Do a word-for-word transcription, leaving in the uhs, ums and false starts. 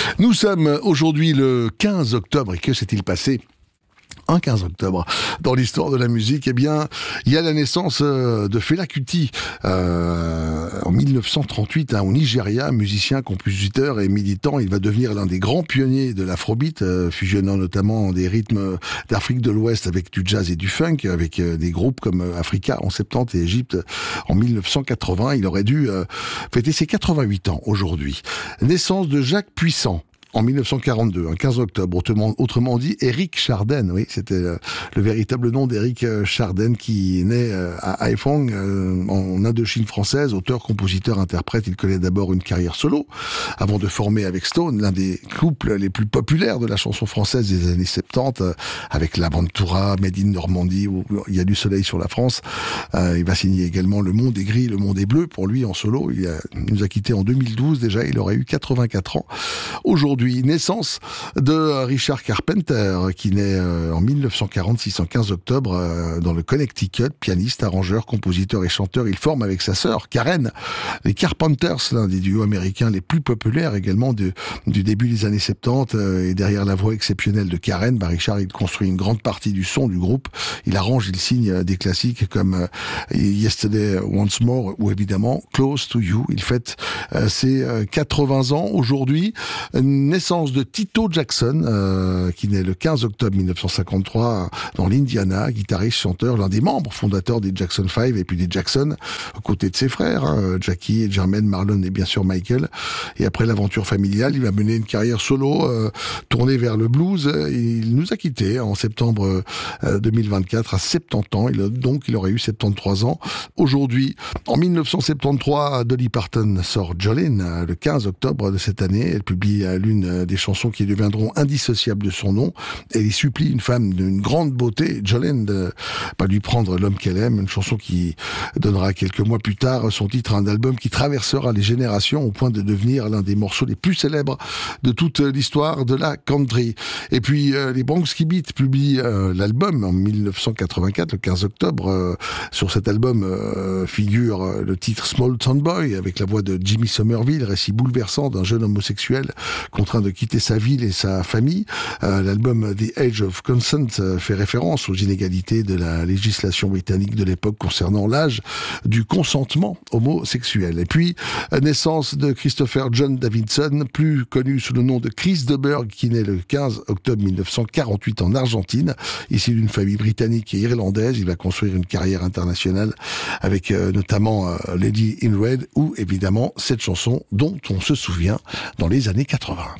Nous sommes aujourd'hui le quinze octobre et que s'est-il passé un quinze octobre dans l'histoire de la musique? Eh bien, il y a la naissance de Fela Kuti euh, en mille neuf cent trente-huit hein, au Nigeria, musicien, compositeur et militant. Il va devenir l'un des grands pionniers de l'afrobeat, euh, fusionnant notamment des rythmes d'Afrique de l'Ouest avec du jazz et du funk, avec euh, des groupes comme Africa en soixante-dix et Égypte en mille neuf cent quatre-vingts. Il aurait dû euh, fêter ses quatre-vingt-huit ans aujourd'hui. Naissance de Jacques Puissant en mille neuf cent quarante-deux, un quinze octobre, autrement, autrement dit Éric Chardin, oui, c'était le, le véritable nom d'Éric Chardin qui est né à Haiphong, euh, en Indochine française, auteur, compositeur, interprète. Il connaît d'abord une carrière solo, avant de former avec Stone, l'un des couples les plus populaires de la chanson française des années soixante-dix, euh, avec l'Aventura, Made in Normandie, où il y a du soleil sur la France. Euh, il va signer également Le Monde est gris, Le Monde est bleu, pour lui en solo. Il, a, il nous a quittés en deux mille douze déjà, il aurait eu quatre-vingt-quatre ans. Aujourd'hui, naissance de Richard Carpenter, qui naît en mille neuf cent quarante-six, en quinze octobre, dans le Connecticut, pianiste, arrangeur, compositeur et chanteur. Il forme avec sa sœur, Karen, les Carpenters, l'un des duos américains les plus populaires également de, du début des années soixante-dix. Et derrière la voix exceptionnelle de Karen, bah Richard, il construit une grande partie du son du groupe. Il arrange, il signe des classiques comme Yesterday Once More ou évidemment Close to You. Il fête ses quatre-vingts ans aujourd'hui. Naissance de Tito Jackson, euh, qui naît le quinze octobre mille neuf cent cinquante-trois dans l'Indiana, guitariste, chanteur, l'un des membres fondateurs des Jackson cinq et puis des Jackson, aux côtés de ses frères, hein, Jackie, et Jermaine, Marlon et bien sûr Michael. Et après l'aventure familiale, il va mener une carrière solo, euh, tournée vers le blues. Il nous a quittés en septembre euh, deux mille vingt-quatre à soixante-dix ans. Il a, donc il aurait eu soixante-treize ans. Aujourd'hui, en mille neuf cent soixante-treize, Dolly Parton sort Jolene, le quinze octobre de cette année. Elle publie l'une des chansons qui deviendront indissociables de son nom. Elle y supplie une femme d'une grande beauté, Jolene, de pas lui prendre l'homme qu'elle aime. Une chanson qui donnera quelques mois plus tard son titre à un album qui traversera les générations au point de devenir l'un des morceaux les plus célèbres de toute l'histoire de la country. Et puis euh, les Bronx Beat publient euh, l'album en mille neuf cent quatre-vingt-quatre, le quinze octobre. Euh, sur cet album euh, figure euh, le titre Small Town Boy avec la voix de Jimmy Somerville, récit bouleversant d'un jeune homosexuel contraint de quitter sa ville et sa famille. Euh, l'album The Age of Consent euh, fait référence aux inégalités de la législation britannique de l'époque concernant l'âge du consentement homosexuel. Et puis, euh, naissance de Christopher John Davidson, plus connu sous le nom de Chris de Burgh, qui naît le quinze octobre mille neuf cent quarante-huit en Argentine. Issu d'une famille britannique et irlandaise, il va construire une carrière internationale avec euh, notamment euh, Lady in Red ou évidemment cette chanson dont on se souvient dans les années quatre-vingts.